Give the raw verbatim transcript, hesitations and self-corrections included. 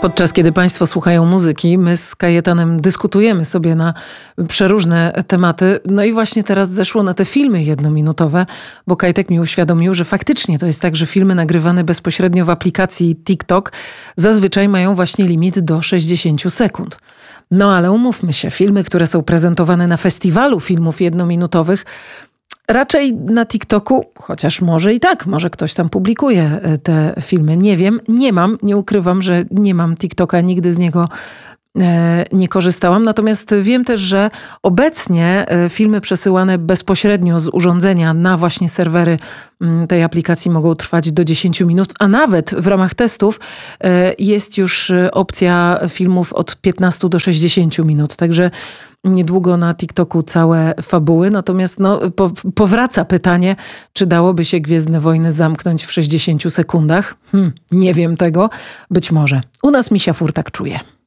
Podczas kiedy Państwo słuchają muzyki, my z Kajetanem dyskutujemy sobie na przeróżne tematy. No i właśnie teraz zeszło na te filmy jednominutowe, bo Kajtek mi uświadomił, że faktycznie to jest tak, że filmy nagrywane bezpośrednio w aplikacji TikTok zazwyczaj mają właśnie limit do sześćdziesiąt sekund. No ale umówmy się, filmy, które są prezentowane na festiwalu filmów jednominutowych, raczej na TikToku, chociaż może i tak, może ktoś tam publikuje te filmy. Nie wiem, nie mam, nie ukrywam, że nie mam TikToka, nigdy z niego e, nie korzystałam. Natomiast wiem też, że obecnie filmy przesyłane bezpośrednio z urządzenia na właśnie serwery tej aplikacji mogą trwać do dziesięć minut, a nawet w ramach testów e, jest już opcja filmów od piętnaście do sześćdziesięciu minut. Także niedługo na TikToku całe fabuły, natomiast no, po, powraca pytanie, czy dałoby się Gwiezdne Wojny zamknąć w sześćdziesięciu sekundach? Hmm, nie wiem tego. Być może. U nas Misia Furtak czuje.